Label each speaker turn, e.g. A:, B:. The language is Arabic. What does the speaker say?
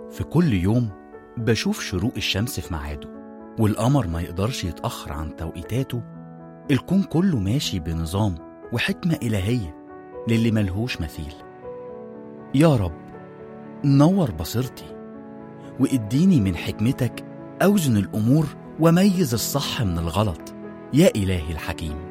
A: في كل يوم بشوف شروق الشمس في ميعاده، والقمر ما يقدرش يتأخر عن توقيتاته. الكون كله ماشي بنظام وحكمة إلهية للي ملهوش مثيل. يا رب نور بصيرتي واديني من حكمتك أوزن الأمور وميز الصح من الغلط، يا إلهي الحكيم.